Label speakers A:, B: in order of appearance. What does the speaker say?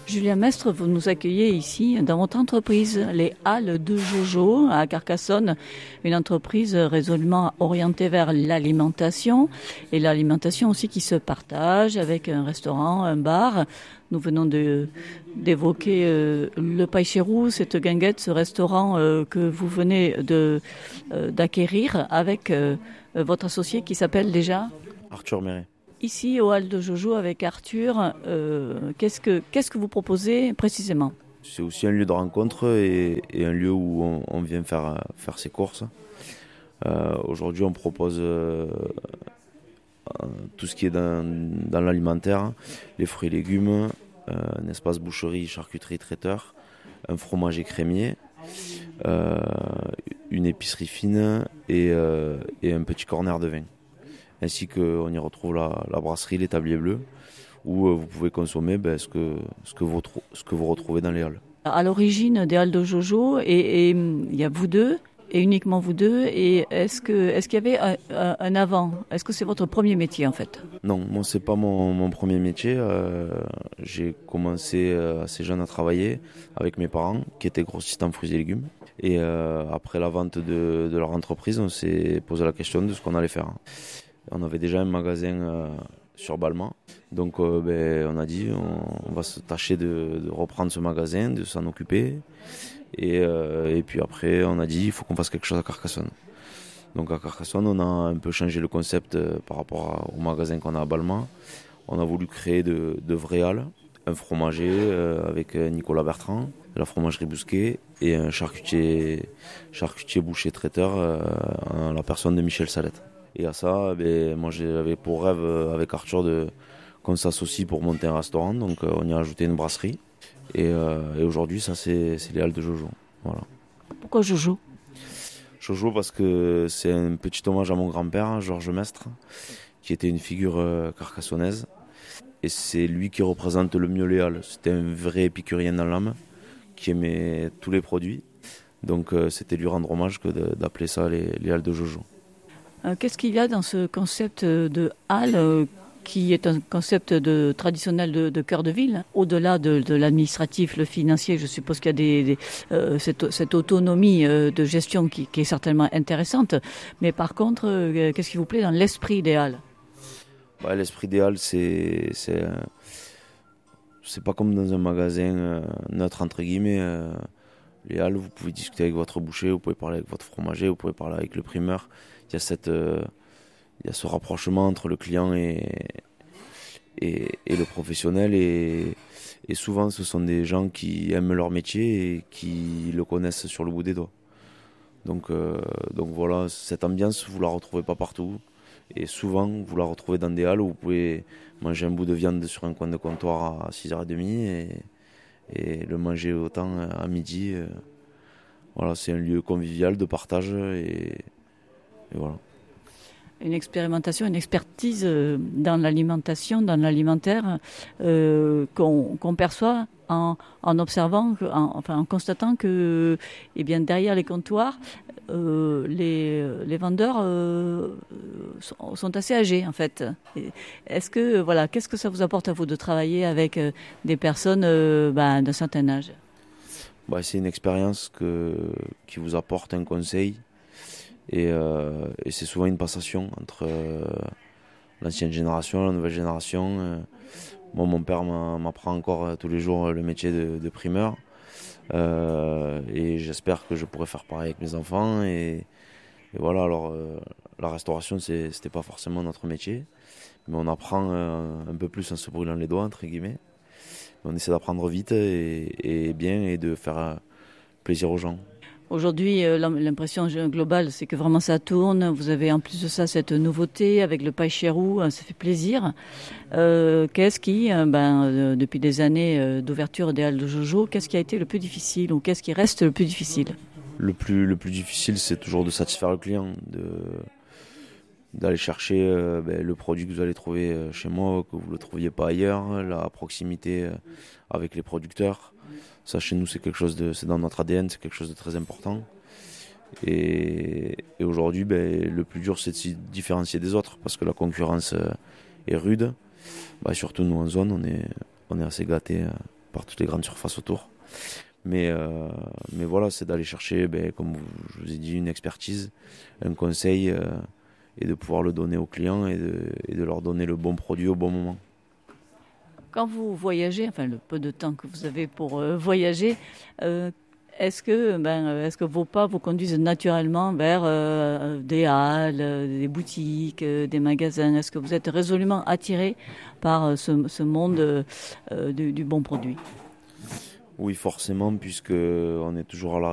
A: Julien Mestre, vous nous accueillez ici dans votre entreprise, les Halles de Jojo à Carcassonne, une entreprise résolument orientée vers l'alimentation et l'alimentation aussi qui se partage avec un restaurant, un bar. Nous venons d'évoquer le Paille-Chéroux, cette guinguette, ce restaurant que vous venez d'acquérir avec votre associé qui s'appelle déjà
B: Arthur Méret.
A: Ici, au Halles de Jojo, avec Arthur, qu'est-ce que vous proposez précisément ?
B: C'est aussi un lieu de rencontre et un lieu où on vient faire ses courses. Aujourd'hui, on propose tout ce qui est dans l'alimentaire, les fruits et légumes, un espace boucherie, charcuterie, traiteur, un fromager crémier, une épicerie fine et un petit corner de vin. Ainsi qu'on y retrouve la brasserie, l'établier bleu, où vous pouvez consommer ce que vous retrouvez dans les halles.
A: À l'origine des Halles de Jojo, et il y a vous deux, et uniquement vous deux, et est-ce qu'il y avait un avant ? Est-ce que c'est votre premier métier en fait ?
B: Non, moi c'est pas mon premier métier. J'ai commencé assez jeune à travailler avec mes parents, qui étaient grossistes en fruits et légumes. Et après la vente de leur entreprise, on s'est posé la question de ce qu'on allait faire. On avait déjà un magasin sur Balma, donc on a dit on va se tâcher de reprendre ce magasin, de s'en occuper, et puis après on a dit il faut qu'on fasse quelque chose à Carcassonne. Donc à Carcassonne on a un peu changé le concept par rapport au magasin qu'on a à Balma. On a voulu créer de vraies halles, un fromager avec Nicolas Bertrand, la fromagerie Bousquet, et un charcutier boucher traiteur en la personne de Michel Salette. Et à ça, moi j'avais pour rêve avec Arthur qu'on s'associe pour monter un restaurant, donc on y a ajouté une brasserie. Et aujourd'hui, ça c'est les Halles de Jojo. Voilà.
A: Pourquoi Jojo ?
B: Jojo parce que c'est un petit hommage à mon grand-père, Georges Mestre, qui était une figure carcassonnaise. Et c'est lui qui représente le mieux les Halles. C'était un vrai épicurien dans l'âme, qui aimait tous les produits. Donc c'était lui rendre hommage que d'appeler ça les Halles de Jojo.
A: Qu'est-ce qu'il y a dans ce concept de halle qui est un concept traditionnel de cœur de ville, au-delà de l'administratif, le financier? Je suppose qu'il y a cette autonomie de gestion qui est certainement intéressante. Mais par contre, qu'est-ce qui vous plaît dans l'esprit des halles?
B: L'esprit des halles, c'est pas comme dans un magasin neutre entre guillemets. Les halles, vous pouvez discuter avec votre boucher, vous pouvez parler avec votre fromager, vous pouvez parler avec le primeur. Il y a ce rapprochement entre le client et le professionnel, et souvent ce sont des gens qui aiment leur métier et qui le connaissent sur le bout des doigts. Donc voilà, cette ambiance vous la retrouvez pas partout, et souvent vous la retrouvez dans des halles où vous pouvez manger un bout de viande sur un coin de comptoir à 6h30 et le manger autant à midi. Voilà, c'est un lieu convivial de partage et voilà.
A: Une expérimentation, une expertise dans l'alimentation, dans l'alimentaire, qu'on perçoit en observant, en constatant que derrière les comptoirs, les vendeurs sont assez âgés en fait. Qu'est-ce que ça vous apporte à vous de travailler avec des personnes d'un certain âge?
B: C'est une expérience qui vous apporte un conseil. Et c'est souvent une passation entre l'ancienne génération et la nouvelle génération. Moi, mon père m'apprend encore tous les jours le métier de primeur. Et j'espère que je pourrai faire pareil avec mes enfants. Et voilà, alors la restauration, c'était pas forcément notre métier. Mais on apprend un peu plus en se brûlant les doigts, entre guillemets. Mais on essaie d'apprendre vite et bien, et de faire plaisir aux gens.
A: Aujourd'hui, l'impression globale, c'est que vraiment ça tourne. Vous avez en plus de ça cette nouveauté avec le Paille-Chéroux, ça fait plaisir. Qu'est-ce qui, depuis des années d'ouverture des Halles de Jojo, qu'est-ce qui a été le plus difficile, ou qu'est-ce qui reste le plus difficile?
B: Le plus difficile, c'est toujours de satisfaire le client, d'aller chercher le produit que vous allez trouver chez moi, que vous ne le trouviez pas ailleurs, la proximité avec les producteurs. Ça, chez nous, c'est dans notre ADN, c'est quelque chose de très important. Et aujourd'hui, le plus dur, c'est de se différencier des autres, parce que la concurrence est rude. Surtout nous en zone, on est assez gâtés par toutes les grandes surfaces autour. Mais voilà, c'est d'aller chercher, comme je vous ai dit, une expertise, un conseil et de pouvoir le donner aux clients et de leur donner le bon produit au bon moment.
A: Quand vous voyagez, enfin le peu de temps que vous avez pour voyager, est-ce que vos pas vous conduisent naturellement vers des halles, des boutiques, des magasins? Est-ce que vous êtes résolument attiré par ce monde du bon produit?
B: Oui, forcément, puisque on est toujours à la